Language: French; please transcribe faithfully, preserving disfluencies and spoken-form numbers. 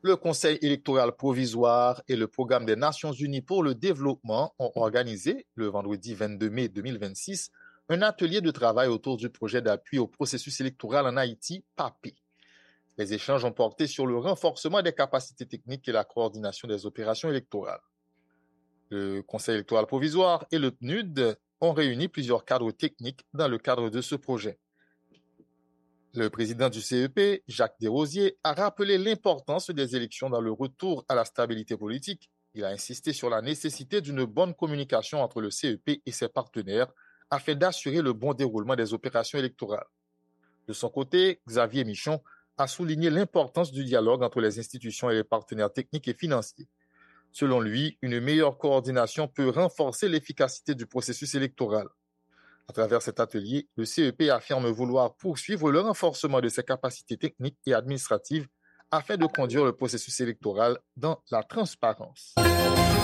Le Conseil électoral provisoire et le Programme des Nations unies pour le développement ont organisé, le vendredi vingt-deux mai deux mille vingt-six, un atelier de travail autour du projet d'appui au processus électoral en Haïti, PAPE. Les échanges ont porté sur le renforcement des capacités techniques et la coordination des opérations électorales. Le Conseil électoral provisoire et le P N U D ont réuni plusieurs cadres techniques dans le cadre de ce projet. Le président du C E P, Jacques Desrosiers, a rappelé l'importance des élections dans le retour à la stabilité politique. Il a insisté sur la nécessité d'une bonne communication entre le C E P et ses partenaires afin d'assurer le bon déroulement des opérations électorales. De son côté, Xavier Michon a souligné l'importance du dialogue entre les institutions et les partenaires techniques et financiers. Selon lui, une meilleure coordination peut renforcer l'efficacité du processus électoral. À travers cet atelier, le C E P affirme vouloir poursuivre le renforcement de ses capacités techniques et administratives afin de conduire le processus électoral dans la transparence.